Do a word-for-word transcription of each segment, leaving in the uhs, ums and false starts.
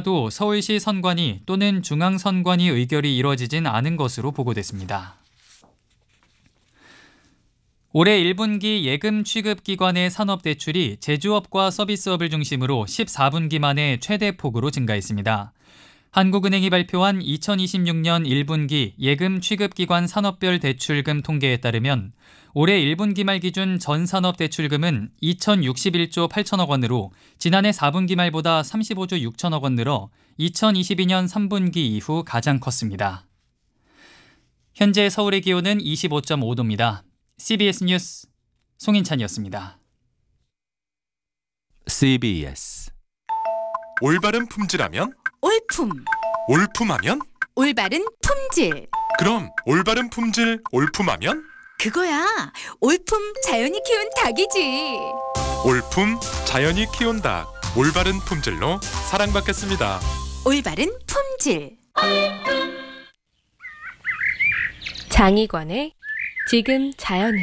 조사도 서울시 선관위 또는 중앙선관위 의결이 이뤄지진 않은 것으로 보고됐습니다. 올해 일 분기 예금 취급기관의 산업대출이 제조업과 서비스업을 중심으로 십사 분기 만에 최대폭으로 증가했습니다. 한국은행이 발표한 이천이십육 년 일 분기 예금 취급기관 산업별 대출금 통계에 따르면 올해 일 분기 말 기준 전 산업 대출금은 이천육십일 조 팔천억 원으로 지난해 사 분기 말보다 삼십오 조 육천억 원 늘어 이천이십이 년 삼 분기 이후 가장 컸습니다. 현재 서울의 기온은 이십오 점 오 도입니다. 씨비에스 뉴스 송인찬이었습니다. 씨비에스 올바른 품질하면? 올품. 올품하면? 올바른 품질. 그럼 올바른 품질 올품하면? 그거야. 올품 자연이 키운 닭이지. 올품 자연이 키운 닭. 올바른 품질로 사랑받겠습니다. 올바른 품질. 장희관의 지금 자연은.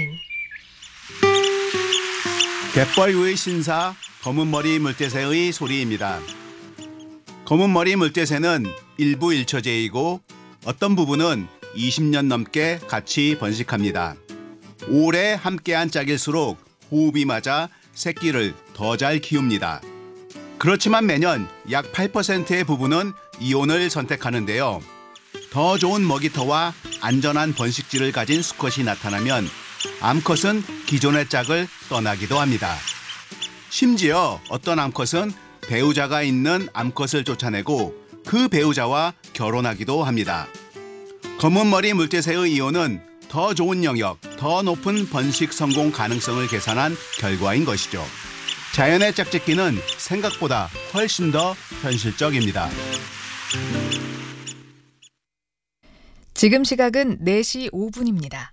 갯벌 위 신사 검은머리 물대새의 소리입니다. 검은머리 물대새는 일부 일처제이고 어떤 부분은 이십 년 넘게 같이 번식합니다. 오래 함께한 짝일수록 호흡이 맞아 새끼를 더 잘 키웁니다. 그렇지만 매년 약 팔 퍼센트의 부분은 이혼을 선택하는데요. 더 좋은 먹이터와 안전한 번식지를 가진 수컷이 나타나면 암컷은 기존의 짝을 떠나기도 합니다. 심지어 어떤 암컷은 배우자가 있는 암컷을 쫓아내고 그 배우자와 결혼하기도 합니다. 검은머리 물대새의 이혼은 더 좋은 영역, 더 높은 번식 성공 가능성을 계산한 결과인 것이죠. 자연의 짝짓기는 생각보다 훨씬 더 현실적입니다. 지금 시각은 네 시 오 분입니다.